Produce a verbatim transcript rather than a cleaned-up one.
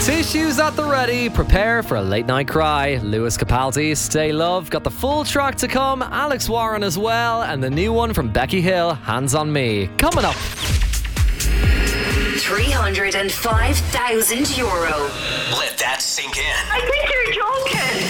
Tissues at the ready, prepare for a late night cry. Lewis Capaldi, Stay Love, got the full track to come, Alex Warren as well, and the new one from Becky Hill, Hands on Me, coming up. three hundred five thousand euro. Let that sink in. I think you're joking.